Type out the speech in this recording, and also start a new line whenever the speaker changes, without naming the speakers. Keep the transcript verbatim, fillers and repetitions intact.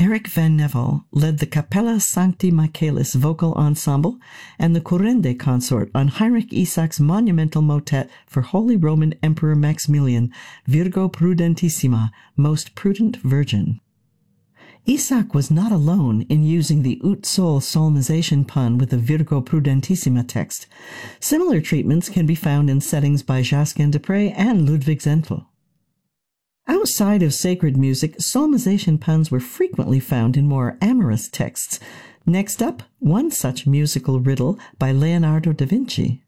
Eric Van Nevel led the Capella Sancti Michaelis vocal ensemble and the Currende consort on Heinrich Isaac's monumental motet for Holy Roman Emperor Maximilian, Virgo Prudentissima, Most Prudent Virgin. Isaac was not alone in using the Ut Sol psalmization pun with the Virgo Prudentissima text. Similar treatments can be found in settings by Jacques Dupre and Ludwig Zentel. Outside of sacred music, psalmization puns were frequently found in more amorous texts. Next up, one such musical riddle by Leonardo da Vinci.